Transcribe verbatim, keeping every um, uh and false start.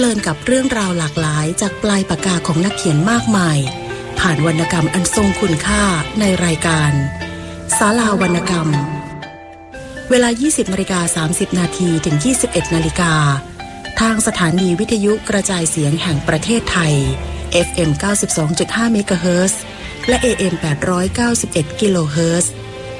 เพลินกับเรื่องราวหลากหลายจากปลายปากกาของนักเขียนมากมายผ่านวรรณกรรมอันทรงคุณค่าในรายการศาลาวรรณกรรมเวลา ยี่สิบนาฬิกาสามสิบนาทีถึง ยี่สิบเอ็ดนาฬิกาทางสถานีวิทยุกระจายเสียงแห่งประเทศไทย เอฟ เอ็ม เก้าสิบสองจุดห้า เมกะเฮิรตซ์และ เอ เอ็ม แปดร้อยเก้าสิบเอ็ด กิโลเฮิรตซ์